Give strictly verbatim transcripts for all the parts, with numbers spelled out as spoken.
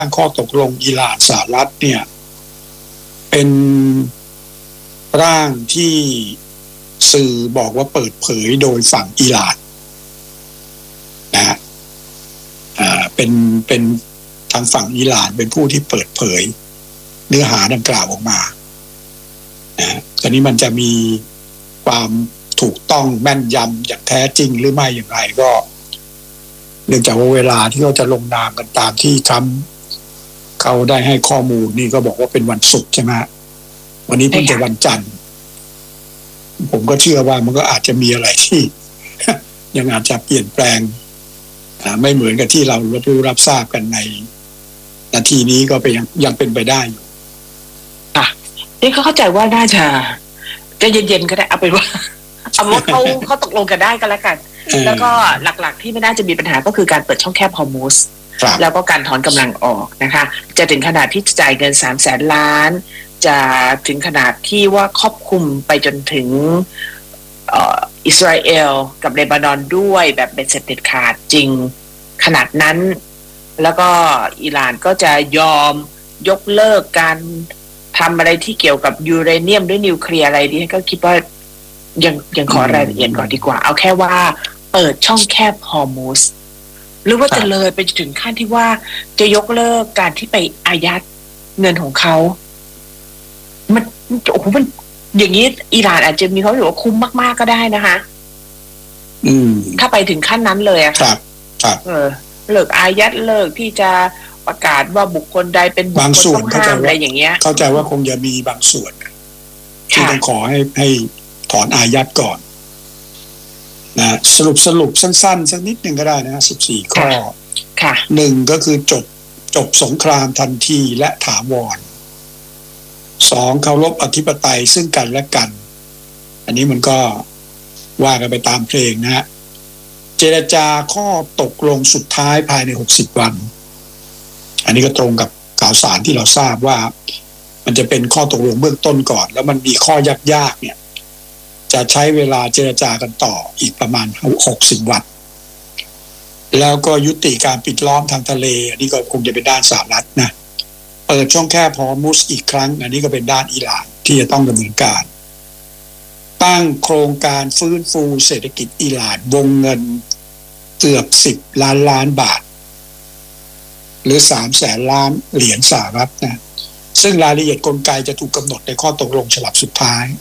ข้อตกลงอิหร่านสหรัฐเนี่ยเป็นร่างที่สื่อบอกว่าเปิดเผยโดยฝั่งอิหร่านนะฮะอ่าเป็นเป็นทางฝั่งอิหร่านเป็นผู้ที่เปิดเผยเนื้อหาดังกล่าวออกมานะตอนนี้มันจะมีความถูกต้องแม่นยำอย่างแท้จริงหรือไม่อย่างไรก็เนื่องจากว่าเวลาที่เขาจะลงนามกันตามที่ทำเขาได้ให้ข้อมูลนี่ก็บอกว่าเป็นวันศุกร์ใช่ไหมวันนี้เพิ่งจะวันจันทร์ผมก็เชื่อว่ามันก็อาจจะมีอะไรที่ ยังอาจจะเปลี่ยนแปลงไม่เหมือนกับที่เรารับรู้รับทราบกันในนาทีนี้ก็เป็นยังยังเป็นไปได้อยู่อ่ะนี่เขาเข้าใจว่าน่าจะจะเย็นๆก็ได้เอาเป็นว่าเอาว่าเขาเขาตกลงกันได้ก็แล้วกันแล้วก็หลักๆที่ไม่น่าจะมีปัญหาก็คือการเปิดช่องแคบฮอร์มุซแล้วก็การถอนกำลังออกนะคะจะถึงขนาดที่จ่ายเงินสามแสนล้านจะถึงขนาดที่ว่าครอบคลุมไปจนถึงอิสราเอลกับเลบานอนด้วยแบบเป็นเสร็จเด็ดขาดจริงขนาดนั้นแล้วก็อิหร่านก็จะยอมยกเลิกการทำอะไรที่เกี่ยวกับยูเรเนียมด้วยนิวเคลียร์อะไรนี่ก็คิดว่ายังยังขอรายละเอียดก่อนดีกว่าเอาแค่ว่าเปิดช่องแคบฮอร์มุซหรือว่าจะเลยไปถึงขั้นที่ว่าจะยกเลิกการที่ไปอายัดเงินของเขามันโอ้โหมันอย่างนี้อิหร่านอาจจะมีเขาอยู่ว่าคุ้มมากๆก็ได้นะคะอืมถ้าไปถึงขั้นนั้นเลยอะครับครับเออเลิกอายัดเลิกที่จะประกาศว่าบุคคลใดเป็นบุคคลต้องห้ามอะไรอย่างเงี้ยเข้าใจว่าคงจะมีบางส่วนที่ต้องขอให้ให้ถอนอายัดก่อนนะสรุปสรุปสั้นๆสักนิดหนึ่งก็ได้นะสิบสี่ข้อค่ะหนึ่งก็คือจบจบสงครามทันทีและถาวรสองเคารพอธิปไตยซึ่งกันและกันอันนี้มันก็ว่ากันไปตามเพลงนะฮะเจรจาข้อตกลงสุดท้ายภายในหกสิบวันอันนี้ก็ตรงกับข่าวสารที่เราทราบว่ามันจะเป็นข้อตกลงเบื้องต้นก่อนแล้วมันมีข้อยากๆเนี่ยจะใช้เวลาเจรจากันต่ออีกประมาณหกสิบวันแล้วก็ยุติการปิดล้อมทางทะเลอันนี้ก็คงจะเป็นด้านสหรัฐนะเปิดช่องแคบฮอร์มุซอีกครั้งอันนี้ก็เป็นด้านอิหร่านที่จะต้องดำเนินการตั้งโครงการฟื้นฟูเศรษฐกิจอิหร่านวงเงินเกือบสิบล้านล้านบาทหรือสามแสนล้านเหรียญสหรัฐนะซึ่งรายละเอียดกลไกจะถูกกำหนดในข้อตกลงฉบับสุดท้าย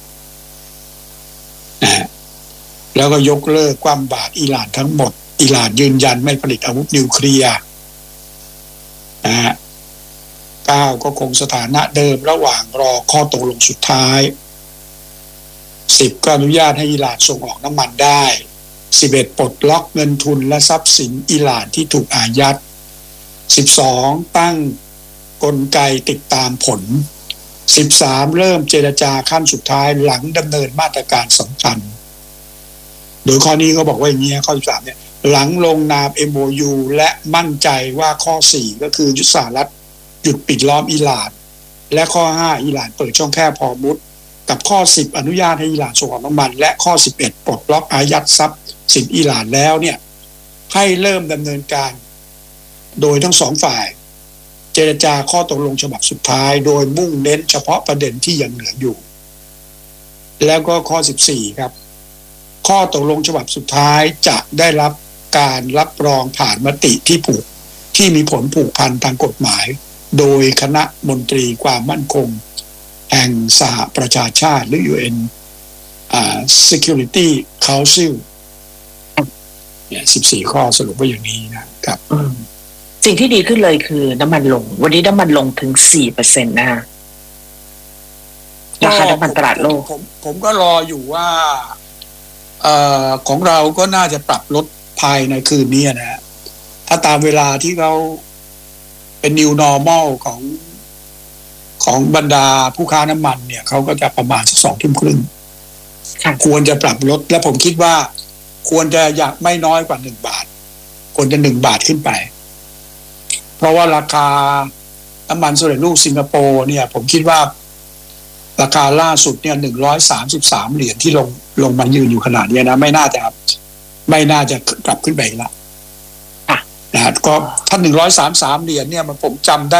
นะแล้วก็ยกเลิกความบาตรอิหร่านทั้งหมดอิหร่านยืนยันไม่ผลิตอาวุธนิวเคลียร์นะฮะเก้าก็คงสถานะเดิมระหว่างรอข้อตกลงสุดท้ายสิบก็อนุญาตให้อิหร่านส่งออกน้ำมันได้สิบเอ็ดปลดล็อกเงินทุนและทรัพย์สินอิหร่านที่ถูกอายัดสิบสองตั้งกลไกติดตามผลสิบสามเริ่มเจรจาขั้นสุดท้ายหลังดำเนินมาตรการสำคัญโดยข้อนี้ก็บอกว่าอย่างนี้ข้อสิบสามเนี่ยหลังลงนาม เอ็ม โอ ยู และมั่นใจว่าข้อสี่ก็คือยุทธศาสตร์หยุดปิดล้อมอิหร่านและข้อห้าอิหร่านเปิดช่องแคบฮอร์มุซกับข้อสิบอนุญาตให้อิหร่านส่งออกน้ำมันและข้อสิบเอ็ดปลดล็อกอายัดทรัพย์สินอิหร่านแล้วเนี่ยให้เริ่มดำเนินการโดยทั้งสองฝ่ายเจรจาข้อตกลงฉบับสุดท้ายโดยมุ่งเน้นเฉพาะประเด็นที่ยังเหลืออยู่แล้วก็ข้อสิบสี่ครับข้อตกลงฉบับสุดท้ายจะได้รับการรับรองผ่านมติที่ผูกที่มีผลผูกพันทางกฎหมายโดยคณะมนตรีความมั่นคงแห่งสหประชาชาติหรือ ยู เอ็น อ่า Security Council เนี่ยสิบสี่ข้อสรุปว่าอย่างนี้นะครับสิ่งที่ดีขึ้นเลยคือน้ำมันลงวันนี้น้ำมันลงถึง สี่เปอร์เซ็นต์ นะราคาน้ำมันตลาดโลกผมผมก็รออยู่ว่าเอ่อของเราก็น่าจะปรับลดภายในคืนนี้นะฮะถ้าตามเวลาที่เขาเป็น new normal ของของบรรดาผู้ค้าน้ำมันเนี่ยเขาก็จะประมาณสักสองทุ่มครึ่งควรจะปรับลดและผมคิดว่าควรจะอยากไม่น้อยกว่าหนึ่งบาทควรจะหนึ่งบาทขึ้นไปเพราะว่าราคาน้ำมันสำเร็จรูปสิงคโปร์เนี่ยผมคิดว่าราคาล่าสุดเนี่ยหนึ่งร้อยสามสิบสามเหรียญที่ลงลงมายืนอยู่ขนาดนี้นะไม่น่าจะไม่น่าจะกลับขึ้นไปละนะฮะก็ถ้าหนึ่งร้อยสามสามเหรียญเนี่ยมันผมจำได้